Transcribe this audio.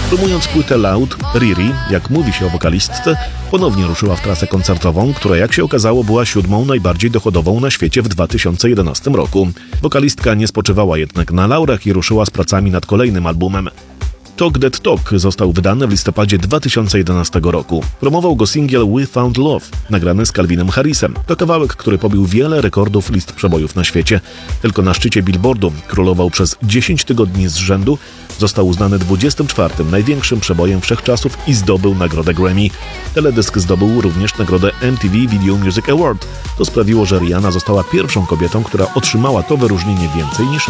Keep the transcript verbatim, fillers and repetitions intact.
Promując płytę Loud, Riri, jak mówi się o wokalistce, ponownie ruszyła w trasę koncertową, która jak się okazało była siódmą najbardziej dochodową na świecie w dwa tysiące jedenastym roku. Wokalistka nie spoczywała jednak na laurach i ruszyła z pracami nad kolejnym albumem. Talk That Talk został wydany w listopadzie dwa tysiące jedenastego roku. Promował go singiel We Found Love, nagrany z Calvinem Harrisem. To kawałek, który pobił wiele rekordów list przebojów na świecie. Tylko na szczycie Billboardu królował przez dziesięć tygodni z rzędu, został uznany dwudziestym czwartym największym przebojem wszechczasów i zdobył nagrodę Grammy. Teledysk zdobył również nagrodę M T V Video Music Award. To sprawiło, że Rihanna została pierwszą kobietą, która otrzymała to wyróżnienie więcej niż